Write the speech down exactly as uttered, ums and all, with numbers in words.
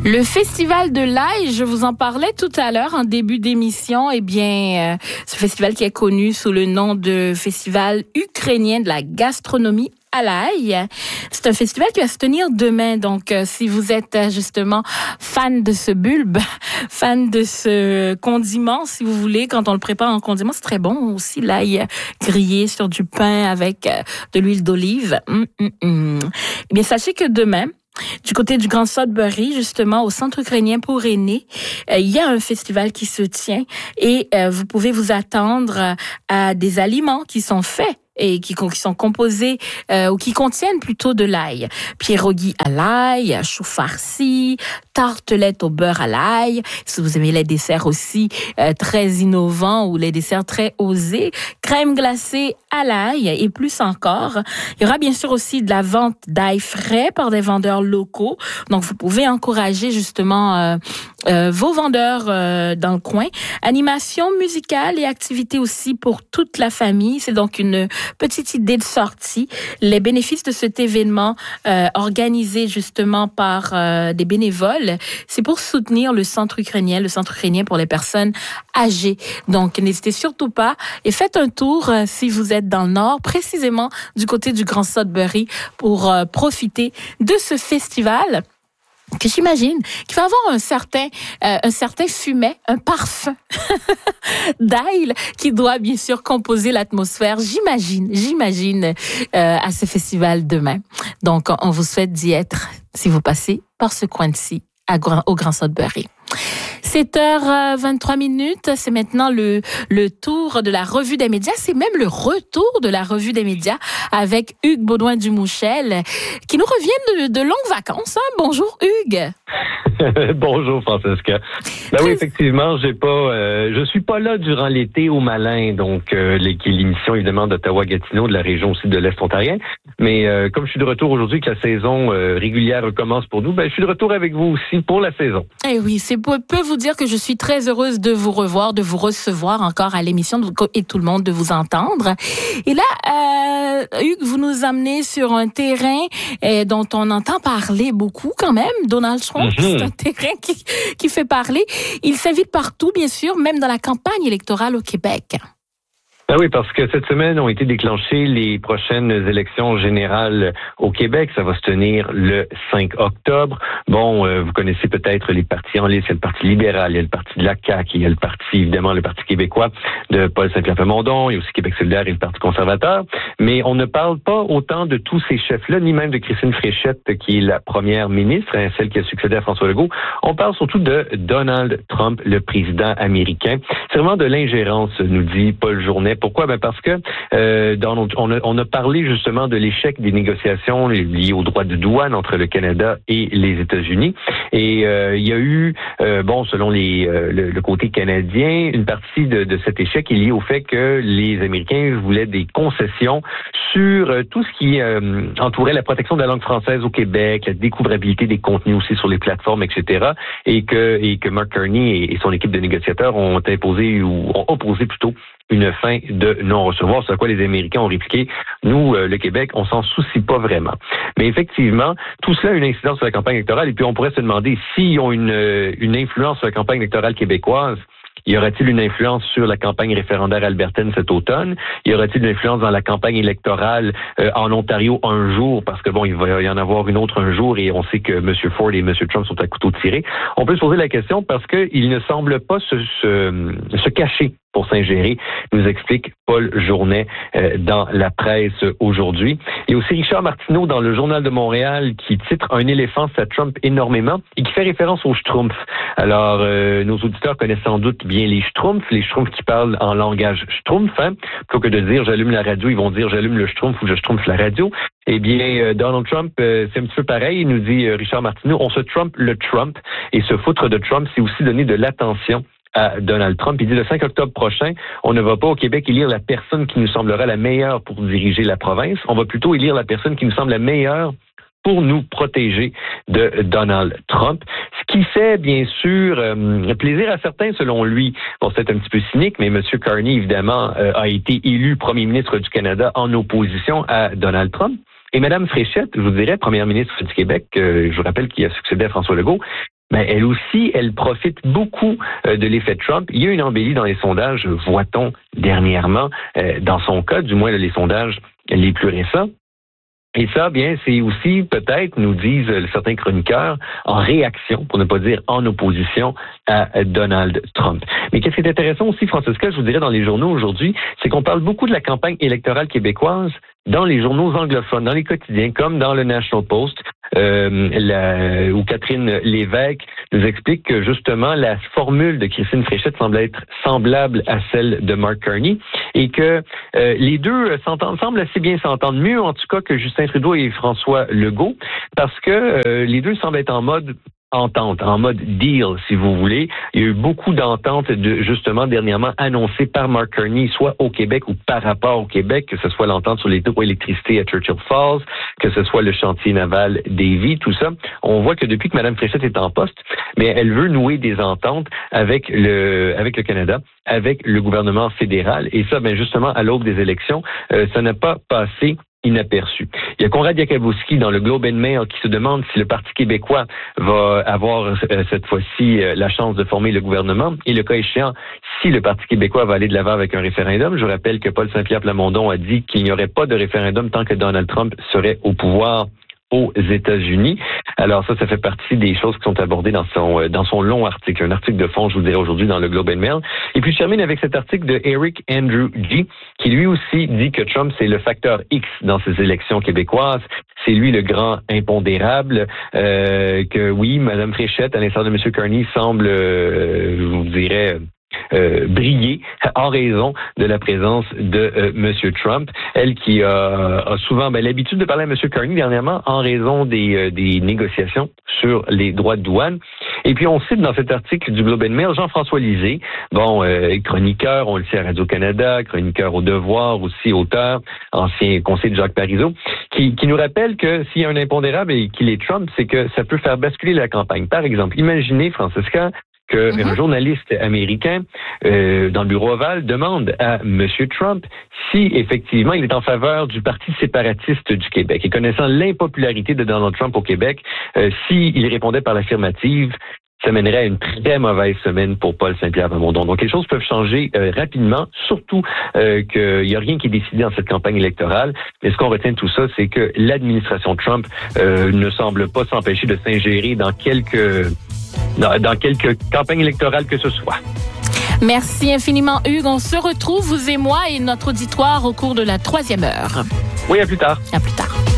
Le Festival de l'ail, je vous en parlais tout à l'heure en début d'émission. Eh bien, euh, ce festival qui est connu sous le nom de Festival ukrainien de la gastronomie à l'ail. C'est un festival qui va se tenir demain. Donc, euh, si vous êtes euh, justement fan de ce bulbe, fan de ce condiment, si vous voulez, quand on le prépare en condiment, c'est très bon aussi, l'ail grillé sur du pain avec euh, de l'huile d'olive. Hum, hum, hum. Eh bien, sachez que demain, du côté du Grand Sudbury, justement, au Centre ukrainien pour aînés, euh, il y a un festival qui se tient et euh, vous pouvez vous attendre à des aliments qui sont faits et qui, qui sont composés euh, ou qui contiennent plutôt de l'ail. Pierogi à l'ail, chou farci, tartelette au beurre à l'ail. Si vous aimez les desserts aussi euh, très innovants ou les desserts très osés, crème glacée à l'ail et plus encore. Il y aura bien sûr aussi de la vente d'ail frais par des vendeurs locaux. Donc, vous pouvez encourager justement euh, euh, vos vendeurs euh, dans le coin. Animation musicale et activités aussi pour toute la famille. C'est donc une petite idée de sortie. Les bénéfices de cet événement euh, organisé justement par euh, des bénévoles, c'est pour soutenir le centre ukrainien, le centre ukrainien pour les personnes âgées. Donc, n'hésitez surtout pas et faites un tour euh, si vous êtes dans le Nord, précisément du côté du Grand Sudbury, pour euh, profiter de ce festival que j'imagine qu'il va avoir un certain euh, un certain fumet, un parfum d'ail qui doit bien sûr composer l'atmosphère. J'imagine, j'imagine euh, à ce festival demain. Donc, on vous souhaite d'y être si vous passez par ce coin-ci à, au Grand Sudbury. sept heures vingt-trois minutes, c'est maintenant le, le tour de la revue des médias. C'est même le retour de la revue des médias avec Hugues Baudouin-Dumouchel, qui nous revient de, de longues vacances. Hein? Bonjour Hugues. Bonjour Francesca. Ben oui, effectivement, j'ai pas, euh, je suis pas là durant l'été au Malin, donc euh, qui est l'émission évidemment d'Ottawa-Gatineau, de la région aussi de l'Est ontarien. Mais euh, comme je suis de retour aujourd'hui, que la saison euh, régulière recommence pour nous, ben je suis de retour avec vous aussi pour la saison. Eh oui, c'est pour, peut vous dire que je suis très heureuse de vous revoir, de vous recevoir encore à l'émission et tout le monde de vous entendre. Et là, euh, Hugues, vous nous amenez sur un terrain euh, dont on entend parler beaucoup quand même, Donald Trump. Mm-hmm. C'est un terrain qui, qui fait parler. Il s'invite partout, bien sûr, même dans la campagne électorale au Québec. Ben oui, parce que cette semaine ont été déclenchées les prochaines élections générales au Québec. Ça va se tenir le cinq octobre. Bon, euh, vous connaissez peut-être les partis en liste. Il y a le Parti libéral, il y a le Parti de la C A Q, il y a le Parti, évidemment, le Parti québécois de Paul Saint-Pierre Plamondon, il y a aussi Québec solidaire et le Parti conservateur. Mais on ne parle pas autant de tous ces chefs-là, ni même de Christine Fréchette, qui est la première ministre, hein, celle qui a succédé à François Legault. On parle surtout de Donald Trump, le président américain. C'est vraiment de l'ingérence, nous dit Paul Journet. Pourquoi? Ben parce que euh, dans notre, on, a, on a parlé justement de l'échec des négociations liées aux droits de douane entre le Canada et les États-Unis. Et euh, il y a eu, euh, bon, selon les, euh, le, le côté canadien, une partie de, de cet échec est liée au fait que les Américains voulaient des concessions sur euh, tout ce qui euh, entourait la protection de la langue française au Québec, la découvrabilité des contenus aussi sur les plateformes, et cetera. Et que, et que Mark Carney et, et son équipe de négociateurs ont imposé ou ont opposé plutôt une fin de non-recevoir, sur quoi les Américains ont répliqué. Nous, euh, le Québec, on s'en soucie pas vraiment. Mais effectivement, tout cela a une incidence sur la campagne électorale. Et puis, on pourrait se demander s'ils ont une, une influence sur la campagne électorale québécoise. Y aura-t-il une influence sur la campagne référendaire albertaine cet automne? Y aura-t-il une influence dans la campagne électorale euh, en Ontario un jour? Parce que bon, il va y en avoir une autre un jour et on sait que M. Ford et M. Trump sont à couteau tiré. On peut se poser la question parce qu'ils ne semblent pas se, se, se cacher pour s'ingérer, nous explique Paul Journet euh, dans la presse aujourd'hui. Il y a aussi Richard Martineau dans le Journal de Montréal qui titre « Un éléphant, ça Trump énormément » et qui fait référence aux Schtroumpfs. Alors, euh, nos auditeurs connaissent sans doute bien les Schtroumpfs, les Schtroumpfs qui parlent en langage Schtroumpf. Hein? Plutôt que de dire « j'allume la radio », ils vont dire « j'allume le Schtroumpf » ou « je Schtroumpf la radio ». Eh bien, euh, Donald Trump, euh, c'est un petit peu pareil, il nous dit euh, Richard Martineau, on se Trump le Trump et se foutre de Trump, c'est aussi donner de l'attention à Donald Trump. Il dit le cinq octobre prochain, on ne va pas au Québec élire la personne qui nous semblera la meilleure pour diriger la province. On va plutôt élire la personne qui nous semble la meilleure pour nous protéger de Donald Trump. Ce qui fait, bien sûr, euh, plaisir à certains, selon lui. Bon, c'est un petit peu cynique, mais M. Carney, évidemment, euh, a été élu premier ministre du Canada en opposition à Donald Trump. Et Mme Fréchette, je vous dirais, première ministre du Québec, euh, je vous rappelle qu'il a succédé à François Legault, ben, elle aussi, elle profite beaucoup euh, de l'effet Trump. Il y a une embellie dans les sondages, voit-on dernièrement, euh, dans son cas, du moins là, les sondages les plus récents. Et ça, bien, c'est aussi peut-être, nous disent certains chroniqueurs, en réaction, pour ne pas dire en opposition à Donald Trump. Mais qu'est-ce qui est intéressant aussi, Francesca, je vous dirais dans les journaux aujourd'hui, c'est qu'on parle beaucoup de la campagne électorale québécoise dans les journaux anglophones, dans les quotidiens, comme dans le National Post, euh, la, où Catherine Lévesque nous explique que justement la formule de Christine Fréchette semble être semblable à celle de Mark Carney et que euh, les deux s'entendent, semblent assez bien s'entendre, mieux en tout cas que Justin Trudeau et François Legault, parce que euh, les deux semblent être en mode entente, en mode deal, si vous voulez. Il y a eu beaucoup d'ententes, de, justement, dernièrement annoncées par Mark Carney, soit au Québec ou par rapport au Québec, que ce soit l'entente sur les taux d'électricité à Churchill Falls, que ce soit le chantier naval Davie, tout ça. On voit que depuis que Mme Fréchette est en poste, mais elle veut nouer des ententes avec le, avec le Canada, avec le gouvernement fédéral. Et ça, ben justement, à l'aube des élections, euh, ça n'a pas passé inaperçu. Il y a Conrad Jakubowski dans le Globe and Mail qui se demande si le Parti québécois va avoir euh, cette fois-ci euh, la chance de former le gouvernement et le cas échéant, si le Parti québécois va aller de l'avant avec un référendum. Je rappelle que Paul Saint-Pierre Plamondon a dit qu'il n'y aurait pas de référendum tant que Donald Trump serait au pouvoir aux États-Unis. Alors ça, ça fait partie des choses qui sont abordées dans son dans son long article, un article de fond, je vous dirais aujourd'hui dans le Globe and Mail. Et puis je termine avec cet article de Eric Andrew G, qui lui aussi dit que Trump c'est le facteur X dans ces élections québécoises. C'est lui le grand impondérable. Euh, que oui, Mme Fréchette, à l'instar de M. Carney, semble, euh, je vous dirais, Euh, briller en raison de la présence de euh, M. Trump. Elle qui a, a souvent ben, l'habitude de parler à M. Carney dernièrement en raison des, euh, des négociations sur les droits de douane. Et puis on cite dans cet article du Globe and Mail Jean-François Lisée, bon, euh, chroniqueur, on le sait à Radio-Canada, chroniqueur au Devoir, aussi auteur, ancien conseiller de Jacques Parizeau, qui, qui nous rappelle que s'il y a un impondérable et qu'il est Trump, c'est que ça peut faire basculer la campagne. Par exemple, imaginez, Francesca, qu'un mm-hmm. journaliste américain euh, dans le bureau ovale demande à M. Trump si effectivement il est en faveur du Parti séparatiste du Québec. Et connaissant l'impopularité de Donald Trump au Québec, euh, s'il répondait par l'affirmative, ça mènerait à une très mauvaise semaine pour Paul Saint-Pierre Plamondon. Donc les choses peuvent changer euh, rapidement, surtout euh, qu'il n'y a rien qui est décidé dans cette campagne électorale. Mais ce qu'on retient de tout ça, c'est que l'administration Trump euh, ne semble pas s'empêcher de s'ingérer dans quelques Dans, dans quelques campagnes électorales que ce soit. Merci infiniment, Hugues. On se retrouve, vous et moi et notre auditoire, au cours de la troisième heure. Oui, à plus tard. À plus tard.